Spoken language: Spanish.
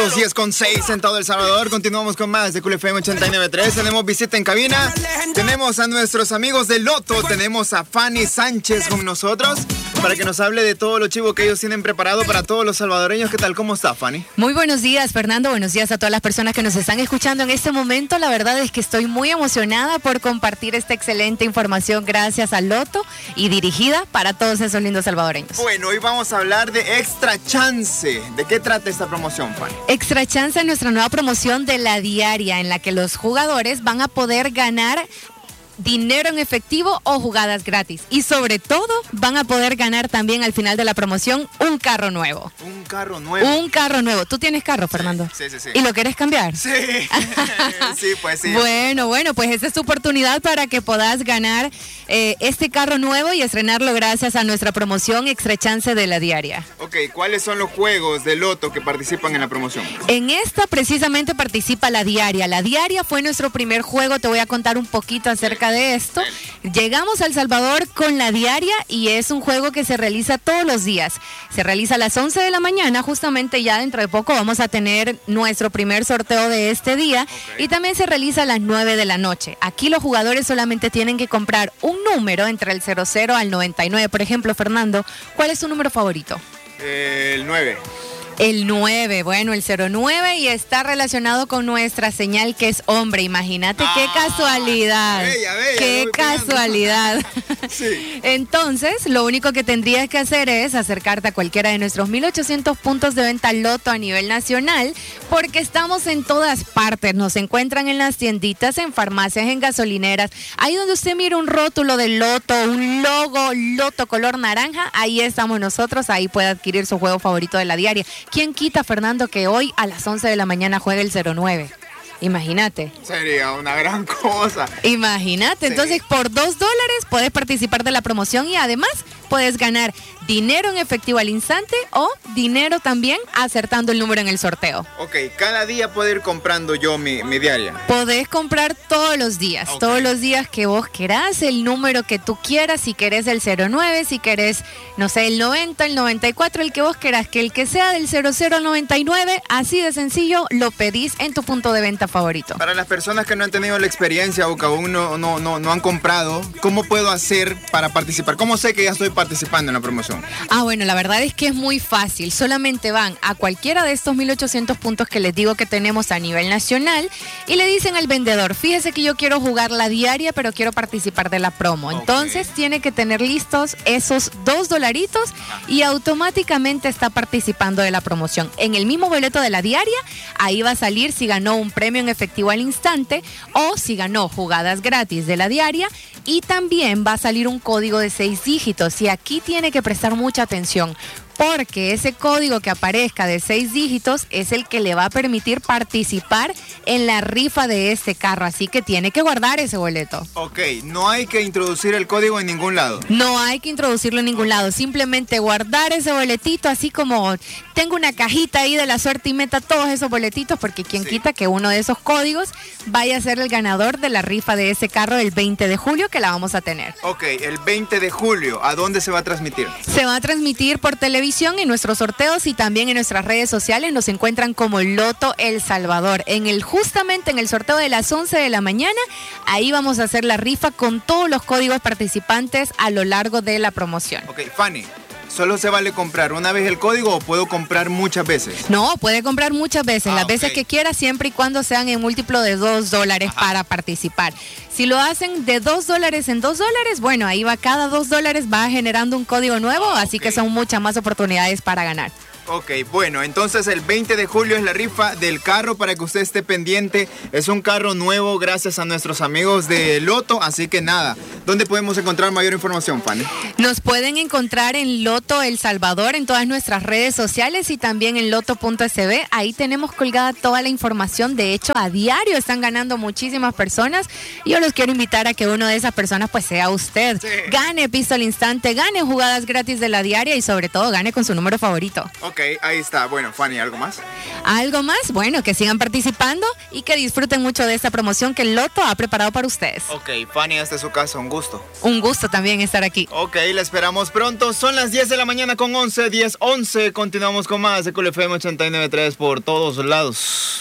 10:06 en todo El Salvador. Continuamos con más de Cool FM 89.3. Tenemos visita en cabina. Tenemos a nuestros amigos de Loto. Tenemos a Fanny Sánchez con nosotros para que nos hable de todo lo chivo que ellos tienen preparado para todos los salvadoreños. ¿Qué tal? ¿Cómo está, Fanny? Muy buenos días, Fernando. Buenos días a todas las personas que nos están escuchando en este momento. La verdad es que estoy muy emocionada por compartir esta excelente información gracias a Loto y dirigida para todos esos lindos salvadoreños. Bueno, hoy vamos a hablar de Extra Chance. ¿De qué trata esta promoción, Fanny? Extra Chance es nuestra nueva promoción de la diaria en la que los jugadores van a poder ganar dinero en efectivo o jugadas gratis. Y sobre todo, van a poder ganar también al final de la promoción un carro nuevo. ¿Un carro nuevo? Un carro nuevo. ¿Tú tienes carro, Fernando? Sí. ¿Y lo quieres cambiar? Sí. Sí, pues sí. Bueno, pues esta es tu oportunidad para que puedas ganar este carro nuevo y estrenarlo gracias a nuestra promoción Extra Chance de la diaria. Ok, ¿cuáles son los juegos de Loto que participan en la promoción? En esta precisamente participa la diaria. La diaria fue nuestro primer juego. Te voy a contar un poquito acerca de esto. Llegamos a El Salvador con la diaria y es un juego que se realiza todos los días. Se realiza a las 11 de la mañana, justamente ya dentro de poco vamos a tener nuestro primer sorteo de este día. Y también se realiza a las 9 de la noche. Aquí los jugadores solamente tienen que comprar un número entre el 00 al 99. Por ejemplo, Fernando, ¿cuál es tu número favorito? El 9. El 9, bueno, el 09 y está relacionado con nuestra señal que es hombre. Imagínate qué casualidad. Bella, qué casualidad. Sí. Entonces, lo único que tendrías que hacer es acercarte a cualquiera de nuestros 1,800 puntos de venta Loto a nivel nacional, porque estamos en todas partes. Nos encuentran en las tienditas, en farmacias, en gasolineras. Ahí donde usted mira un rótulo de Loto, un logo Loto color naranja, ahí estamos nosotros. Ahí puede adquirir su juego favorito de la diaria. ¿Quién quita, Fernando, que hoy a las 11 de la mañana juegue el 09? Imagínate. Sería una gran cosa. Imagínate. Sí. Entonces, por $2 puedes participar de la promoción y además puedes ganar dinero en efectivo al instante o dinero también acertando el número en el sorteo. Ok, cada día puedo ir comprando yo mi diaria. Podés comprar todos los días, todos los días que vos querás, el número que tú quieras, si querés el 09, si querés, no sé, el 90, el 94, el que vos querás, que el que sea del 00 al 99, así de sencillo, lo pedís en tu punto de venta favorito. Para las personas que no han tenido la experiencia o que aún no han comprado, ¿cómo puedo hacer para participar? ¿Cómo sé que ya estoy participando en la promoción? Bueno, la verdad es que es muy fácil. Solamente van a cualquiera de estos 1,800 puntos que les digo que tenemos a nivel nacional y le dicen al vendedor, fíjese que yo quiero jugar la diaria, pero quiero participar de la promo. Entonces tiene que tener listos esos $2 y automáticamente está participando de la promoción. En el mismo boleto de la diaria, ahí va a salir si ganó un premio en efectivo al instante o si ganó jugadas gratis de la diaria. Y también va a salir un código de 6 dígitos y aquí tiene que prestar mucha atención porque ese código que aparezca de 6 dígitos es el que le va a permitir participar en la rifa de este carro, así que tiene que guardar ese boleto. Ok, no hay que introducir el código en ningún lado. No hay que introducirlo en ningún lado, simplemente guardar ese boletito, así como tengo una cajita ahí de la suerte y meta todos esos boletitos, porque quien quita que uno de esos códigos vaya a ser el ganador de la rifa de ese carro el 20 de julio que la vamos a tener. Ok, el 20 de julio, ¿a dónde se va a transmitir? Se va a transmitir por televisión en nuestros sorteos y también en nuestras redes sociales. Nos encuentran como Loto El Salvador. Justamente en el sorteo de las 11 de la mañana, ahí vamos a hacer la rifa con todos los códigos participantes a lo largo de la promoción. Ok, Fanny, ¿solo se vale comprar una vez el código o puedo comprar muchas veces? No, puede comprar muchas veces, las veces que quiera, siempre y cuando sean en múltiplo de $2 para participar. Si lo hacen de $2 en $2, bueno, ahí va, cada $2 va generando un código nuevo, así que son muchas más oportunidades para ganar. Ok, bueno, entonces el 20 de julio es la rifa del carro para que usted esté pendiente. Es un carro nuevo gracias a nuestros amigos de Loto, así que nada. ¿Dónde podemos encontrar mayor información, Fanny? Nos pueden encontrar en Loto El Salvador, en todas nuestras redes sociales y también en loto.sb. Ahí tenemos colgada toda la información. De hecho, a diario están ganando muchísimas personas. Yo los quiero invitar a que una de esas personas pues sea usted. Sí. Gane piso al instante, gane jugadas gratis de la diaria y sobre todo gane con su número favorito. Ok, ahí está. Bueno, Fanny, ¿algo más? ¿Algo más? Bueno, que sigan participando y que disfruten mucho de esta promoción que el Loto ha preparado para ustedes. Ok, Fanny, hasta su casa, un gusto. Un gusto también estar aquí. Ok, la esperamos pronto. Son las 10 de la mañana con 11, 10:11. Continuamos con más de Cool FM 89.3 por todos lados.